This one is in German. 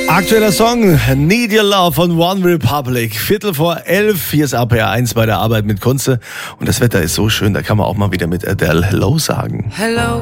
Aktueller Song, Need Your Love von One Republic. 11:15, hier ist APR 1 bei der Arbeit mit Kunze. Und das Wetter ist so schön, da kann man auch mal wieder mit Adele Hello sagen. Hello.